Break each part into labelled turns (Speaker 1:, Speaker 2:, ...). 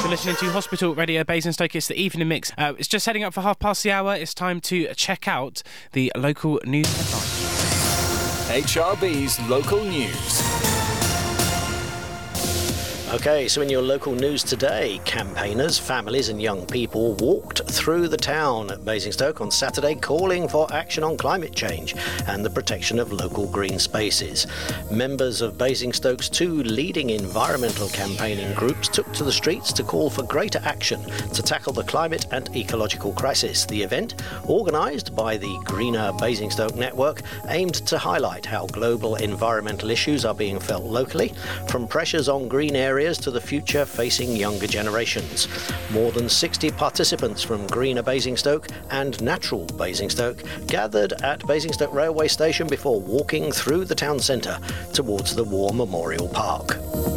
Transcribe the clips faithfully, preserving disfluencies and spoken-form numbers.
Speaker 1: You're listening to Hospital Radio Basingstoke. It's the evening mix. Uh, it's just heading up for half past the hour. It's time to check out the local news headlines.
Speaker 2: H R B's local news.
Speaker 3: OK, so in your local news today, campaigners, families and young people walked through the town at Basingstoke on Saturday calling for action on climate change and the protection of local green spaces. Members of Basingstoke's two leading environmental campaigning groups took to the streets to call for greater action to tackle the climate and ecological crisis. The event, organised by the Greener Basingstoke Network, aimed to highlight how global environmental issues are being felt locally, from pressures on green areas to the future facing younger generations. More than sixty participants from Greener Basingstoke and Natural Basingstoke gathered at Basingstoke Railway Station before walking through the town centre towards the War Memorial Park.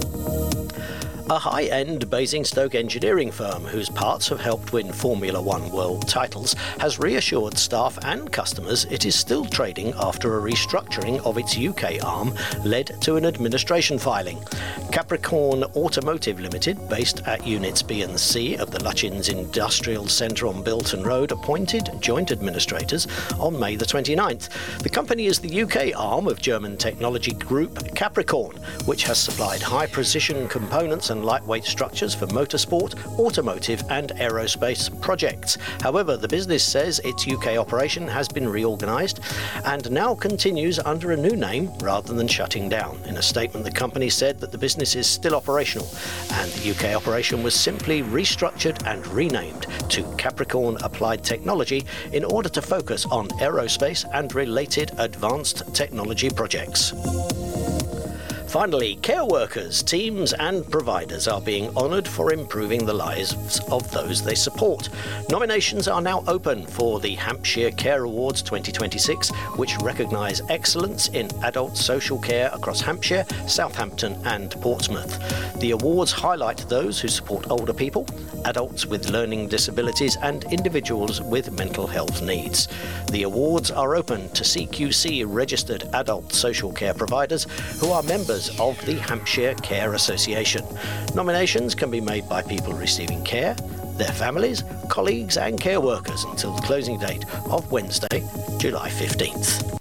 Speaker 3: A high-end Basingstoke engineering firm whose parts have helped win Formula One world titles has reassured staff and customers it is still trading after a restructuring of its U K arm led to an administration filing. Capricorn Automotive Limited, based at Units B and C of the Lutchins Industrial Centre on Bilton Road, appointed joint administrators on May the twenty-ninth. The company is the U K arm of German technology group Capricorn, which has supplied high-precision components and lightweight structures for motorsport, automotive and aerospace projects. However, the business says its U K operation has been reorganised and now continues under a new name rather than shutting down. In a statement, the company said that the business is still operational and the U K operation was simply restructured and renamed to Capricorn Applied Technology in order to focus on aerospace and related advanced technology projects. Finally, care workers, teams and providers are being honoured for improving the lives of those they support. Nominations are now open for the Hampshire Care Awards twenty twenty-six, which recognise excellence in adult social care across Hampshire, Southampton and Portsmouth. The awards highlight those who support older people, adults with learning disabilities and individuals with mental health needs. The awards are open to C Q C registered adult social care providers who are members of the Hampshire Care Association. Nominations can be made by people receiving care, their families, colleagues and care workers until the closing date of Wednesday, July fifteenth.